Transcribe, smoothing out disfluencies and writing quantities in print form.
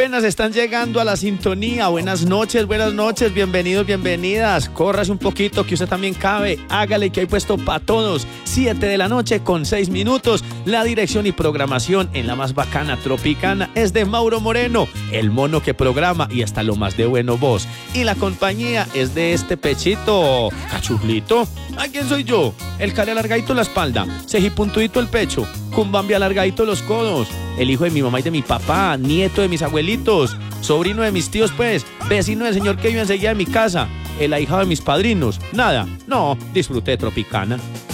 apenas están llegando a la sintonía, buenas noches, bienvenidos, bienvenidas. Córrase un poquito que usted también cabe, hágale que hay puesto para todos. 7 de la noche con 6 minutos. La dirección y programación en la más bacana Tropicana es de Mauro Moreno, el mono que programa y hasta lo más de bueno voz. Y la compañía es de este pechito, cachuflito. ¿A quién soy yo? El cale alargadito la espalda, cejipuntudito el pecho, cumbambi alargadito los codos, el hijo de mi mamá y de mi papá, nieto de mis abuelitos, sobrino de mis tíos pues, vecino del señor que vive enseguida de mi casa, el ahijado de mis padrinos. Nada, no, disfruté Tropicana.